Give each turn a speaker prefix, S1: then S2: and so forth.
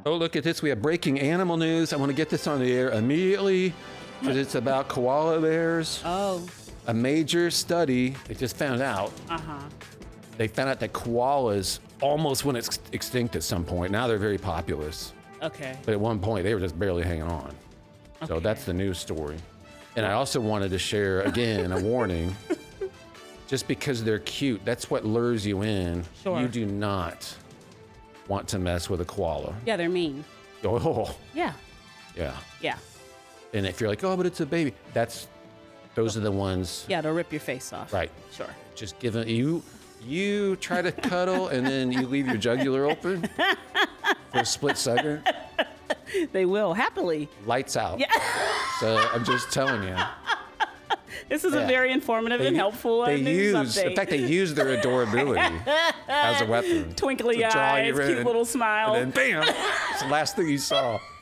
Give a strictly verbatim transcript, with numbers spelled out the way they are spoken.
S1: Oh, look at this. We have breaking animal news. I want to get this on the air immediately because it's about koala bears.
S2: Oh.
S1: A major study, they just found out.
S2: Uh-huh.
S1: They found out that koalas almost went ex- extinct at some point. Now they're very populous.
S2: Okay.
S1: But at one point, they were just barely hanging on. So
S2: Okay.
S1: that's the news story. And I also wanted to share, again, a warning. Just because they're cute, that's what lures you in.
S2: Sure.
S1: You do not want to mess with a koala.
S2: Yeah, they're mean.
S1: Oh,
S2: Yeah.
S1: yeah.
S2: Yeah.
S1: And if you're like, oh, but it's a baby, that's, those are the ones.
S2: Yeah, they'll rip your face off.
S1: Right.
S2: Sure.
S1: Just give it, you, you try to cuddle and then you leave your jugular open for a split second.
S2: They will, happily.
S1: Lights out. Yeah. So I'm just telling you.
S2: This is
S1: Yeah.
S2: a very informative
S1: They,
S2: and helpful uh,
S1: they
S2: news
S1: use,
S2: update.
S1: in fact, they use their adorability as a weapon.
S2: Twinkly
S1: to draw
S2: eyes,
S1: you in,
S2: cute little smile.
S1: And then bam, it's the last thing you saw.